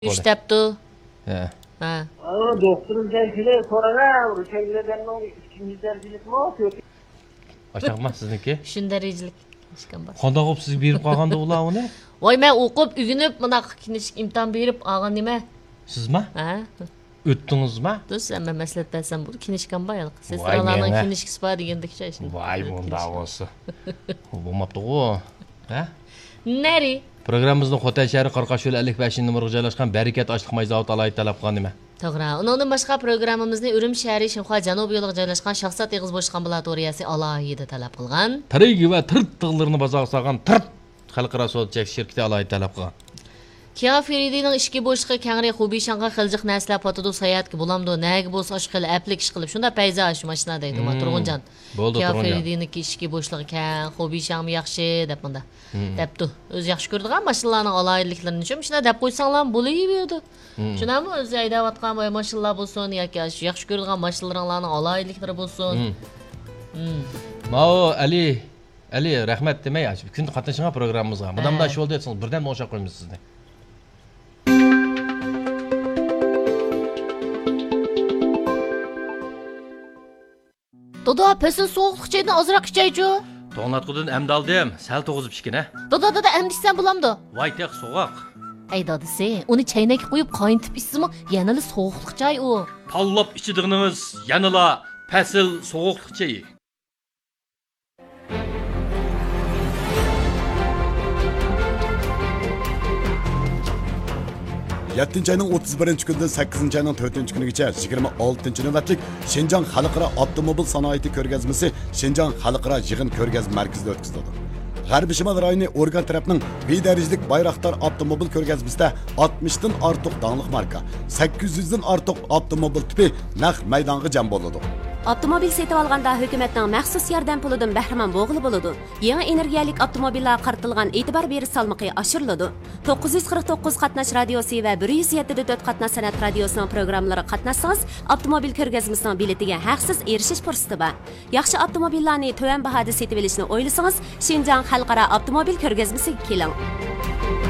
İştepti. He. Ha. Doktorun dersiyle sonra Rusyalı'dan ikinci dersilik mi atıyor? Aşağı mı sizinki? Şun derecelik. Qanday qilib sizga berib qolganda ular uni? Voy, men o'qib, ugunib, mana kinishik imtihon berib olgan nima? Sizmi? Ha. O'tdingizmi? Do'st, men maslahat bersam bu kinishkan bor yo'q. Voy, Sestralarning menga. kinishkisi bor degandekcha ishni. Voy, bunda avasi. Bo'lmabdi-ku. Ha? Nari? Programmamizning Xotay shahri Qarqashyo'l 55-numaraga joylashgan Barakat oshliq may zavodi alohida talab qilgan nima? To'g'ri. Undan boshqa programmamizni Urum shahri Shimxo janubiy yo'liga joylashgan shaxsat eg'iz bo'sh ambulatoriyasi alohida talab qilgan. Tirik va tirtiqlarni bozorga solgan Tirt xalqaro savdo shirkati alohida talab qilgan. Kia Feridining ishki bo'shliqi kangri Xubishanqa xiljiq narsalar potidu sayatga bulamdi. Naga bo'lsa shu xil aplik ish qilib, shunda payzaj mashina deydi. Ma Turg'unjon. Bo'ldi, Kia Turg'unjon. Feridiniki ishki bo'shliqi kang, Xubishanmi yaxshi deb bunda. Debdi. O'zi yaxshi ko'rdigan mashinalarning aloyidliklarini shuna deb qo'ysanglar bo'laverdi. Shunami o'zi haydayotgan boy mashinalar bo'lsin yoki yaxshi ko'rdigan mashinalaringlarning aloyidliklari bo'lsin. Mao Ali rahmat demay, kun qatnashgan programmamizga. Bundan shu bo'ldi aytsangiz, birdan o'sha qo'yamiz sizni. Doda, pesin soğuqluq çaydan azraq içaycu. To'nglatqudan amdaldim, sal to'g'izib ishkina. Doda, emdiksen bulamdı. Voy, teq so'g'oq. Ey dadisi, onu çaynak qo'yib qayntib içsimi, yanılı soğuqluq çay o. Tanlab ichidig'inimiz yanıla pasil so'g'oqliq chayi. Yettinchi ayning 31 kunidan 8 ayning 4 kunigacha 26 navbatlik Şinjan Xalqaro avtomobil sanoati ko'rgazmasi Şinjan Xalqaro yig'in ko'rgazma markazida o'tkazildi. G'arbiy Shimol rayoni organ tarafining bedarajlik Bayroqtar avtomobil ko'rgazmasida 60 dan ortiq dangliq marka, 800 dan ortiq avtomobil tipi naq maydonga jam bo'ladi. Avtomobil setib olganda hukumatning maxsus yordam pulidan bahramand bo'g'ili bo'ladi. Yangi energiyalik avtomobillar qaratilgan e'tibor berish salmoqi oshiriladi. 949 qatnash radiosi va 107.4 qatnash san'at radiosining programmalari qatnashsangiz, avtomobil ko'rgazmasining biletiga haqsiz erishish fursati bor. Yaxshi avtomobillarni to'van bahoda setib olishni o'ylasangiz, Şinjan Xalqaro avtomobil ko'rgazmasiga keling.